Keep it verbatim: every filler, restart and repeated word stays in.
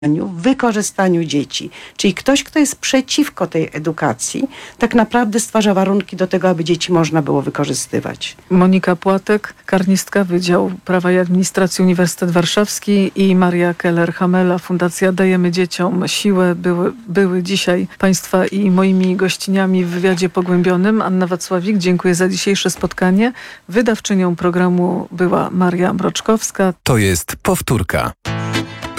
wykorzystaniu dzieci. Czyli ktoś, kto jest przeciwko tej edukacji, tak naprawdę stwarza warunki do tego, aby dzieci można było wykorzystywać. Monika Płatek, karnistka, Wydział Prawa i Administracji Uniwersytet Warszawski, i Maria Keller-Hamela, Fundacja Dajemy Dzieciom Siłę, były, były dzisiaj Państwa i moimi gościniami w wywiadzie pogłębionym. Anna Wacławik, dziękuję za dzisiejsze spotkanie. Wydawczynią programu była Maria Mroczkowska. To jest powtórka.